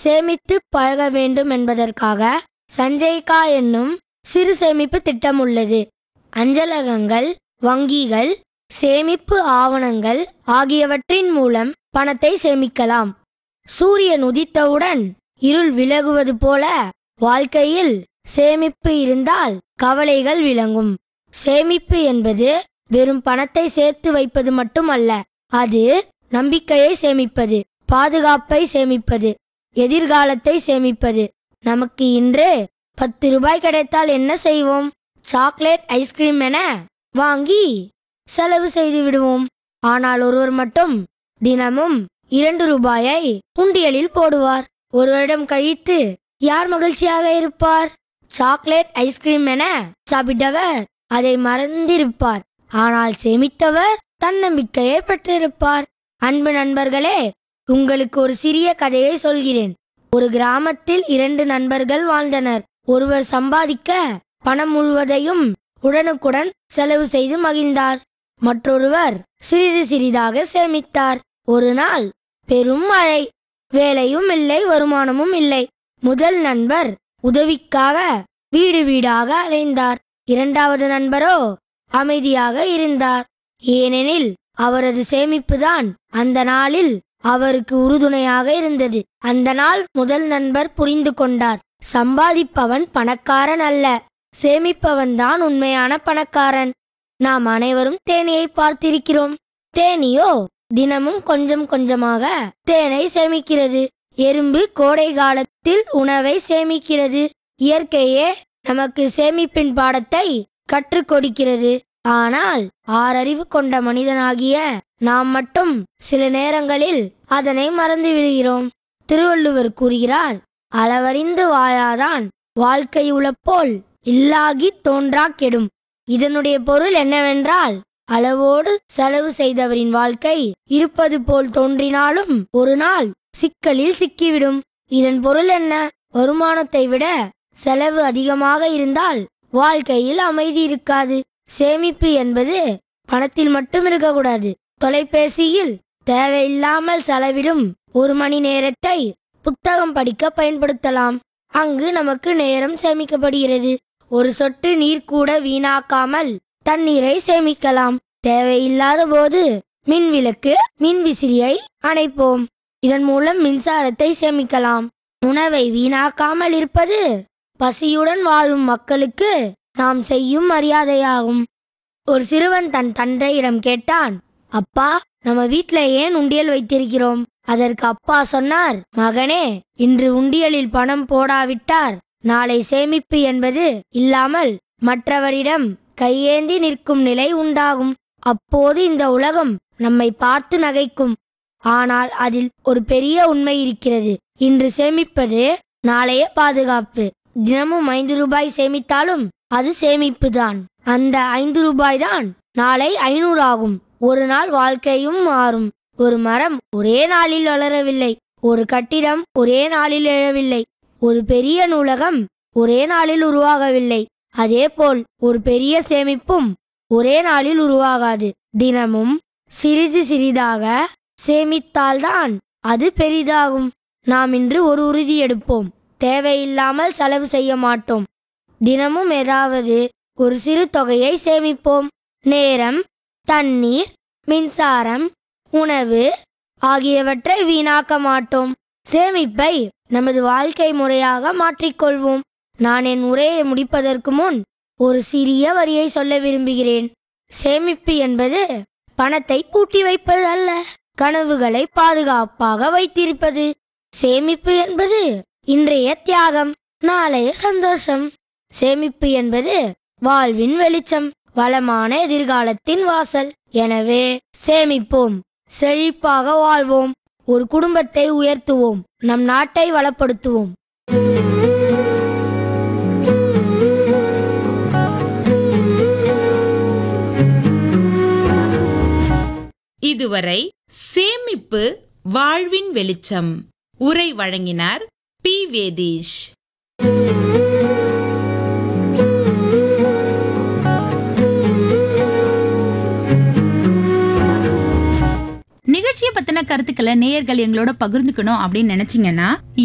சேமித்து பழக வேண்டும் என்பதற்காக சஞ்சய்கா என்னும் சிறு சேமிப்பு திட்டம் உள்ளது. அஞ்சலகங்கள், வங்கிகள், சேமிப்பு ஆவணங்கள் ஆகியவற்றின் மூலம் பணத்தை சேமிக்கலாம். சூரியன் உதித்தவுடன் இருள் விலகுவது போல வாழ்க்கையில் சேமிப்பு இருந்தால் கவலைகள் விலகும். சேமிப்பு என்பது வெறும் பணத்தை சேர்த்து வைப்பது மட்டுமல்ல, அது நம்பிக்கையை சேமிப்பது, பாதுகாப்பை சேமிப்பது, எதிர்காலத்தை சேமிப்பது. நமக்கு இன்று 10 ரூபாய் கிடைத்தால் என்ன செய்வோம்? சாக்லேட், ஐஸ்கிரீம் என வாங்கி செலவு செய்து விடுவோம். ஆனால் ஒருவர் மட்டும் தினமும் 2 ரூபாயை உண்டியலில் போடுவார். ஒரு வருடம் கழித்து யார் மகிழ்ச்சியாக இருப்பார்? சாக்லேட், ஐஸ்கிரீம் என சாப்பிட்டவர் அதை மறந்திருப்பார். ஆனால் சேமித்தவர் தன்னம்பிக்கையை பெற்றிருப்பார். அன்பு நண்பர்களே, உங்களுக்கு ஒரு சிறிய கதையை சொல்கிறேன். ஒரு கிராமத்தில் 2 நண்பர்கள் வாழ்ந்தனர். ஒருவர் சம்பாதிக்க பணம் முழுவதையும் உடனுக்குடன் செலவு செய்து மகிழ்ந்தார். மற்றொருவர் சிறிது சிறிதாக சேமித்தார். ஒரு நாள் பெரும் மழை. வேலையும் இல்லை, வருமானமும் இல்லை. முதல் நண்பர் உதவிக்காக வீடு வீடாக அலைந்தார். 2வது நண்பரோ அமைதியாக இருந்தார். ஏனெனில் அவரது சேமிப்புதான் அந்த நாளில் அவருக்கு உறுதுணையாக இருந்தது. அந்த நாள் முதல் நண்பர் புரிந்து கொண்டார், சம்பாதிப்பவன் பணக்காரன் அல்ல, சேமிப்பவன் தான் உண்மையான பணக்காரன். நாம் அனைவரும் தேனியை பார்த்திருக்கிறோம். தேனியோ தினமும் கொஞ்சம் கொஞ்சமாக தேனை சேமிக்கிறது. எறும்பு கோடை காலத்தில் உணவை சேமிக்கிறது. இயற்கையே நமக்கு சேமிப்பின் பாடத்தை கற்றுக் கொடுக்கிறது. ஆனால் 6 அறிவு கொண்ட மனிதனாகிய நாம் மட்டும் சில நேரங்களில் அதனை மறந்து விடுகிறோம். திருவள்ளுவர் கூறுகிறார், அளவறிந்து வாழாதான் வாழ்க்கை உளப்போல் இல்லாகி தோன்றா கெடும். இதனுடைய பொருள் என்னவென்றால், அளவோடு செலவு செய்தவரின் வாழ்க்கை இருப்பது போல் தோன்றினாலும் ஒரு நாள் சிக்கலில் சிக்கிவிடும். இதன் பொருள் என்ன? வருமானத்தை விட செலவு அதிகமாக இருந்தால் வாழ்க்கையில் அமைதி இருக்காது. சேமிப்பு என்பது பணத்தில் மட்டும் இருக்கக்கூடாது. தொலைபேசியில் தேவையில்லாமல் செலவிடும் 1 மணி நேரத்தை புத்தகம் படிக்க பயன்படுத்தலாம். அங்கு நமக்கு நேரம் சேமிக்கப்படுகிறது. ஒரு சொட்டு நீர் கூட வீணாக்காமல் தண்ணீரை சேமிக்கலாம். தேவையில்லாத போது மின் விளக்கு, மின் விசிறியை அணைப்போம். இதன் மூலம் மின்சாரத்தை சேமிக்கலாம். உணவை வீணாக்காமல் இருப்பது பசியுடன் வாழும் மக்களுக்கு நாம் செய்யும் மரியாதையாகும். ஒரு சிறுவன் தன் தந்தையிடம் கேட்டான், அப்பா, நம்ம வீட்ல ஏன் உண்டியல் வைத்திருக்கிறோம்? அதற்கு அப்பா சொன்னார், மகனே, இன்று உண்டியலில் பணம் போடாவிட்டார் நாளை சேமிப்பு என்பது இல்லாமல் மற்றவரிடம் கையேந்தி நிற்கும் நிலை உண்டாகும். அப்போது இந்த உலகம் நம்மை பார்த்து நகைக்கும். ஆனால் அதில் ஒரு பெரிய உண்மை இருக்கிறது. இன்று சேமிப்பது நாளைய பாதுகாப்பு. தினமும் 5 ரூபாய் சேமித்தாலும் அது சேமிப்புதான். அந்த 5 ரூபாய் தான் நாளை 500 ஆகும். ஒரு நாள் வாழ்க்கையும் மாறும். ஒரு மரம் ஒரே நாளில் வளரவில்லை. ஒரு கட்டிடம் ஒரே நாளில் எழவில்லை. ஒரு பெரிய நூலகம் ஒரே நாளில் உருவாகவில்லை. அதேபோல் ஒரு பெரிய சேமிப்பும் ஒரே நாளில் உருவாகாது. தினமும் சிறிது சிறிதாக சேமித்தால்தான் அது பெரிதாகும். நாம் இன்று ஒரு உறுதி எடுப்போம். தேவையில்லாமல் செலவு செய்ய மாட்டோம். தினமும் ஏதாவது ஒரு சிறு தொகையை சேமிப்போம். நேரம், தண்ணீர், மின்சாரம், உணவு ஆகியவற்றை வீணாக்க மாட்டோம். சேமிப்பை நமது வாழ்க்கை முறையாக மாற்றிக்கொள்வோம். நான் என் உரையை முடிப்பதற்கு முன் ஒரு சிறிய வரியை சொல்ல விரும்புகிறேன். சேமிப்பு என்பது பணத்தை பூட்டி வைப்பது அல்ல, கனவுகளை பாதுகாப்பாக வைத்திருப்பது. சேமிப்பு என்பது இன்றைய தியாகம், நாளைய சந்தோஷம். சேமிப்பு என்பது வாழ்வின் வெளிச்சம், வளமான எதிர்காலத்தின் வாசல். எனவே சேமிப்போம், செழிப்பாக வாழ்வோம், ஒரு குடும்பத்தை உயர்த்துவோம், நம் நாட்டை வளப்படுத்துவோம். இதுவரை சேமிப்பு வாழ்வின் வெளிச்சம் உரை வழங்கினார் பி. வேதீஷ். நிகழ்ச்சியை பத்தின கருத்துக்களை நேயர்கள் எங்களோட பகிர்ந்துக்கணும் அப்படின்னு நினைச்சீங்கன்னா